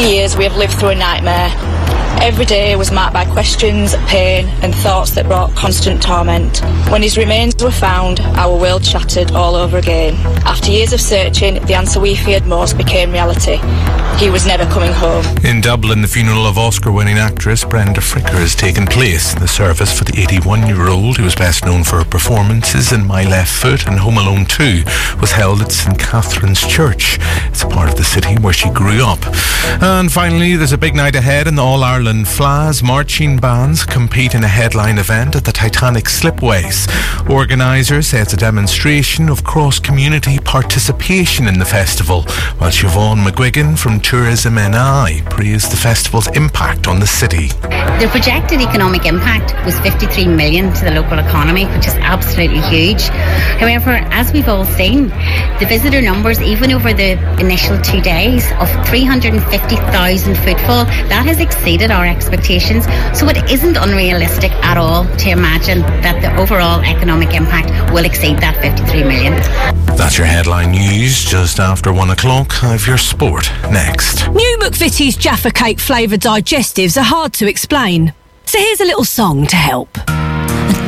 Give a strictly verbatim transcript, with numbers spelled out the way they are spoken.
years we have lived through a nightmare. Every day was marked by questions, pain and thoughts that brought constant torment. When his remains were found, our world shattered all over again. After years of searching, the answer we feared most became reality. He was never coming home. In Dublin, the funeral of Oscar-winning actress Brenda Fricker has taken place. The service for the eighty-one-year-old, who is best known for her performances in My Left Foot and Home Alone two, was held at St Catherine's Church. It's a part of the city where she grew up. And finally, there's a big night ahead in the All-Ireland F L A S. Marching bands compete in a headline event at the Titanic Slipways. Organisers say it's a demonstration of cross-community participation in the festival, while Siobhan McGuigan from Tourism N I praised the festival's impact on the city. The projected economic impact was fifty-three million to the local economy, which is absolutely huge. However, as we've all seen, the visitor numbers, even over the initial two days of three hundred fifty thousand footfall, that has exceeded our expectations. So it isn't unrealistic at all to imagine that the overall economic impact will exceed that fifty-three million. That's your headline news. Just after one o'clock, I have your sport next. New McVitie's Jaffa Cake flavoured digestives are hard to explain. So here's a little song to help.